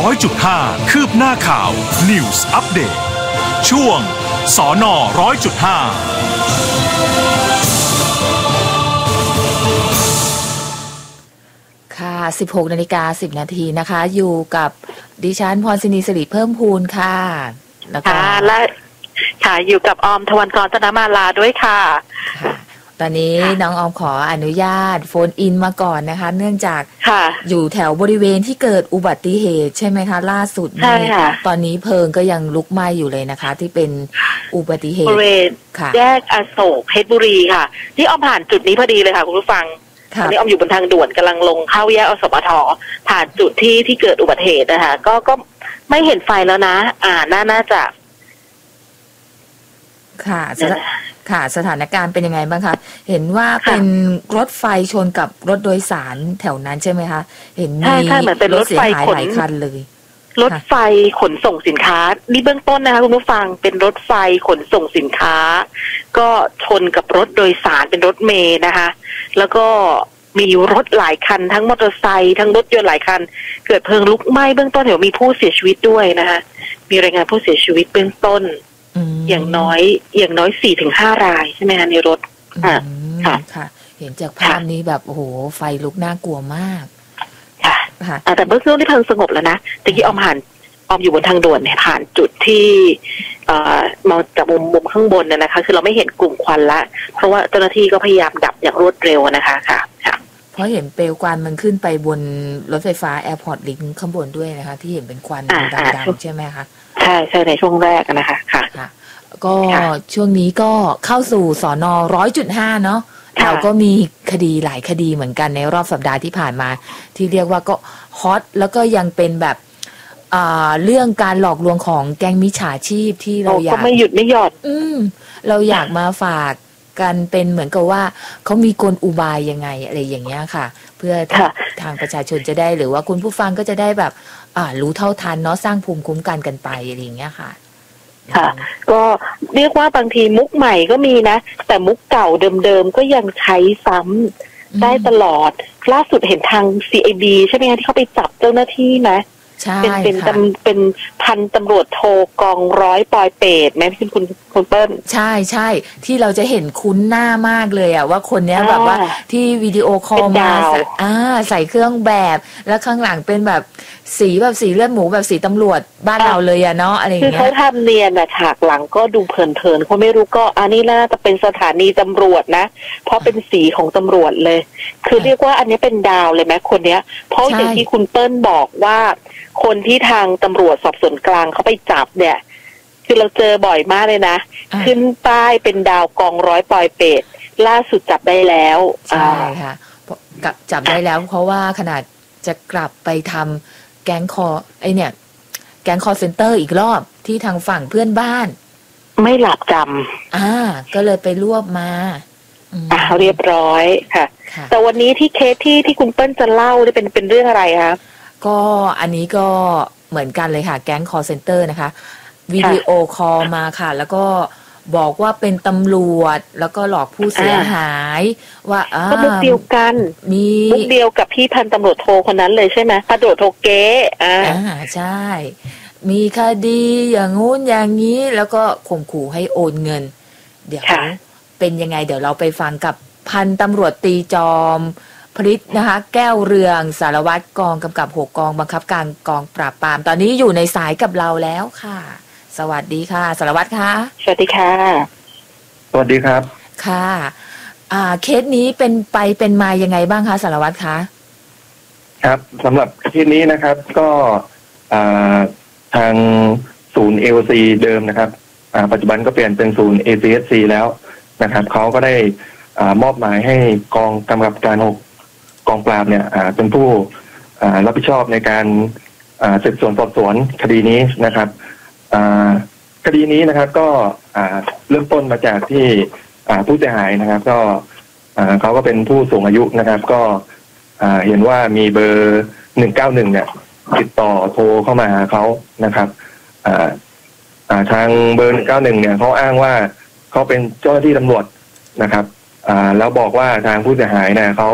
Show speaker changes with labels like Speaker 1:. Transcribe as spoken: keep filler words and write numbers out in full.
Speaker 1: ร้อยจุดห้าคืบหน้าข่าว News Update ช่วงสนร้อยจุดห้า
Speaker 2: ค่ะสิบหกนาฬิกาสิบนาทีนะคะอยู่กับดิฉันพรศินีสิริเพิ่มพูนค่ะแล้วก็
Speaker 3: และค่ะอยู่กับออมทวันกร ตนมาลาด้วยค่ะ
Speaker 2: ค่ะตอนนี้น้องออมขออนุญาตโฟนอินมาก่อนนะคะเนื่องจากอยู่แถวบริเวณที่เกิดอุบัติเหตุใช่ไหมคะล่าสุดนี่ตอนนี้เพลิงก็ยังลุกไหม้อยู่เลยนะคะที่เป็นอุบัติเหตุ
Speaker 3: บริเวณแยกอโศกเพชรบุรีค่ะที่ออมผ่านจุดนี้พอดีเลยค่ะคุณผู้ฟังตอนนี้ออมอยู่บนทางด่วนกำลังลงเข้าแยกอสมทผ่านจุดที่ที่เกิดอุบัติเหตุนะคะก็ก็ไม่เห็นไฟแล้วนะอ่าน่าน่าจะ
Speaker 2: ค่ะค่ะสถานการณ์เป็นยังไงบ้างคะเห็นว่าเป็นรถไฟชนกับรถโดยสารแถวนั้นใช่ไหมคะเห็นมีรถเสียหายหลายคันเลย
Speaker 3: รถไฟขนส่งสินค้านี่เบื้องต้นนะคะคุณผู้ฟังเป็นรถไฟขนส่งสินค้าก็ชนกับรถโดยสารเป็นรถเมล์นะคะแล้วก็มีรถหลายคันทั้งมอเตอร์ไซค์ทั้งรถยนต์หลายคันเกิดเพลิงลุกไหม้เบื้องต้นเดี๋ยวมีผู้เสียชีวิตด้วยนะคะมีรายงานผู้เสียชีวิตเบื้องต้นอย่างน้อยอย่างน้อยสี่ถึงห้ารายใช่ไหมคะในรถค่ะ
Speaker 2: ค่ะค่ะเห็นจากภาพนี้แบบโอ้โหไฟลุกน่ากลัวมาก
Speaker 3: ค่ะค่ะแต่เบื้องต้นที่เพลิงสงบแล้วนะแต่ที่ออมผ่านออมอยู่บนทางด่วนเนี่ยผ่านจุดที่เอ่อมองจากมุมมุมข้างบนเนี่ยนะคะคือเราไม่เห็นกลุ่มควันละเพราะว่าเจ้าหน้าที่ก็พยายามดับอย่างรวดเร็วนะคะค่ะค่ะ
Speaker 2: เพราะเห็นเปลวควันมันขึ้นไปบนรถไฟฟ้าแอร์พอร์ตลิงก์ข้างบนด้วยนะคะที่เห็นเป็นควันดำๆใช่ไหมคะ
Speaker 3: ใช่ใช่ในช่วงแรกนะคะค่ะ
Speaker 2: ค่ะก็ช่วงนี้ก็เข้าสู่สนร้อยจุดห้าเนาะเราก็มีคดีหลายคดีเหมือนกันในรอบสัปดาห์ที่ผ่านมาที่เรียกว่าก็ฮอตแล้วก็ยังเป็นแบบเรื่องการหลอกลวงของแก๊งมิจฉาชีพที่เราอยาก
Speaker 3: ไม่หยุดไม่หย่อน
Speaker 2: อืมเราอยากมาฝากกันเป็นเหมือนกับว่าเขามีกลอุบายยังไงอะไรอย่างเงี้ยค่ะเพื่อทางประชาชนจะได้หรือว่าคุณผู้ฟังก็จะได้แบบอ่ารู้เท่าทันเนาะสร้างภูมิคุ้มกันกันไปอะไรอย่างเงี้ยค่ะ
Speaker 3: ค่ะก็เรียกว่าบางทีมุกใหม่ก็มีนะแต่มุกเก่าเดิมๆก็ยังใช้ซ้ำได้ตลอดล่าสุดเห็นทาง ซี ไอ บี ใช่ไหมคะที่เขาไปจับเจ้าหน้าที่นะเป็นเป็นเป็นพันตำรวจโทกองร้อยปอยเปตไหมพี่คุณคุณเปิ้ล
Speaker 2: ใช่ใช่ที่เราจะเห็นคุ้นหน้ามากเลยอะว่าคนเนี้ยแบบว่าที่วิดีโอคอลมาอ่าใส่เครื่องแบบแล้วข้างหลังเป็นแบบสีแบบสีเลือดหมูแบบสีตำรวจบ้านเราเลยอะเนาะอะไรอย่างเงี้ย
Speaker 3: คือเขาทำเนียนอะฉากหลังก็ดูเพลินๆเขาไม่รู้ก็อันนี้น่าจะเป็นสถานีตำรวจนะเพราะเป็นสีของตำรวจเลยคือเรียกว่าอันนี้เป็นดาวเลยไหมคนเนี้ยเพราะอย่างที่คุณเปิ้ลบอกว่าคนที่ทางตำรวจสอบสวนกลางเขาไปจับเนี่ยคือเราเจอบ่อยมากเลยนะขึ้นป้ายเป็นดาวกองร้อยปอยเปตล่าสุดจับได้แล้ว
Speaker 2: ใช่ค่ะจับได้แล้วเพราะว่าขนาดจะกลับไปทำแก๊งคอไอเนี่ยแก๊งคอเซ็นเตอร์อีกรอบที่ทางฝั่งเพื่อนบ้าน
Speaker 3: ไม่หลับจำ
Speaker 2: อ่าก็เลยไปรวบมา
Speaker 3: อ่าเรียบร้อยค่ะแต่วันนี้ที่เคสที่ที่คุณเปิ้ลจะเล่าได้เป็นเป็นเรื่องอะไรคะ
Speaker 2: ก็อันนี้ก็เหมือนกันเลยค่ะแก๊งคอเซ็นเตอร์นะคะวิดีโอคอลมาค่ะแล้วก็บอกว่าเป็นตำรวจแล้วก็หลอกผู้เสียหายว่า
Speaker 3: ก็มุกเดียวกัน
Speaker 2: มี
Speaker 3: มุกเดียวกับพี่พันตำรวจโทคนนั้นเลยใช่ไหมพันตำรวจโทเก๊
Speaker 2: อ่าใช่มีคดีอย่างงู้นอย่างนี้แล้วก็ข่มขู่ให้โอนเงินเดี๋ยวเป็นยังไงเดี๋ยวเราไปฟังกับพันตำรวจตีจอมพริษนะคะแก้วเรืองสารวัตรกองกำกับหกกองบังคับการกองปราบปรามตอนนี้อยู่ในสายกับเราแล้วค่ะสวัสดีค่ะสารวัตรค่ะ
Speaker 3: สวัสดีค่ะ
Speaker 4: สวัสดีครับ
Speaker 2: ค่ะอ่าเคสนี้เป็นไปเป็นมายังไงบ้างคะสารวัตรคะ
Speaker 4: ครับสำหรับเคสนี้นะครับก็อ่าทางศูนย์ เอ โอ ซี เดิมนะครับอ่าปัจจุบันก็เปลี่ยนเป็นศูนย์ เอ ซี เอส ซี แล้วนะครับเขาก็ได้อ่ามอบหมายให้กองกำกับการหกกองปราบเนี่ยอ่าเป็นผู้อ่ารับผิดชอบในการอ่าสืบสวนสอบสวนคดีนี้นะครับอ่าคดีนี้นะครับก็อ่าเริ่มต้นมาจากที่อ่าผู้เสียหายนะครับก็อ่าเขาก็เป็นผู้สูงอายุนะครับก็อ่าเห็นว่ามีเบอร์หนึ่งเก้าหนึ่งเนี่ยติดต่อโทรเข้ามาหาเขานะครับอ่าอ่าทางเบอร์หนึ่งเก้าหนึ่งเนี่ยเขาอ้างว่าเขาเป็นเจ้าหน้าที่ตำรวจนะครับอ่าแล้วบอกว่าทางผู้เสียหายเนี่ยเขา